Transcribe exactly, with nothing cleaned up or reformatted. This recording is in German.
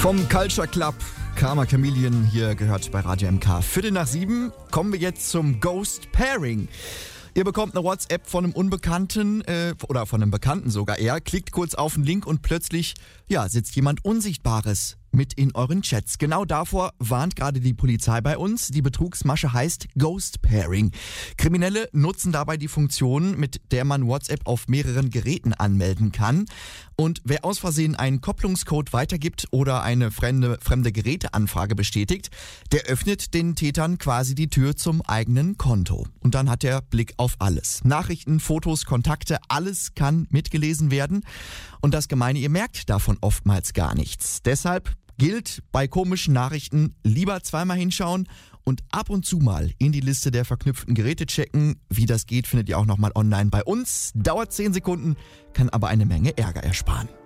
Vom Culture Club, Karma Chameleon, hier gehört bei Radio M K. Viertel nach sieben kommen wir jetzt zum Ghost Pairing. Ihr bekommt eine WhatsApp von einem Unbekannten, äh, oder von einem Bekannten sogar eher, klickt kurz auf den Link und plötzlich, ja, sitzt jemand Unsichtbares mit in euren Chats. Genau davor warnt gerade die Polizei bei uns. Die Betrugsmasche heißt Ghost Pairing. Kriminelle nutzen dabei die Funktion, mit der man WhatsApp auf mehreren Geräten anmelden kann. Und wer aus Versehen einen Kopplungscode weitergibt oder eine fremde, fremde Geräteanfrage bestätigt, der öffnet den Tätern quasi die Tür zum eigenen Konto. Und dann hat er Blick auf alles. Nachrichten, Fotos, Kontakte, alles kann mitgelesen werden. Und das Gemeine, ihr merkt davon oftmals gar nichts. Deshalb gilt bei komischen Nachrichten lieber zweimal hinschauen und ab und zu mal in die Liste der verknüpften Geräte checken. Wie das geht, findet ihr auch nochmal online bei uns. Dauert zehn Sekunden, kann aber eine Menge Ärger ersparen.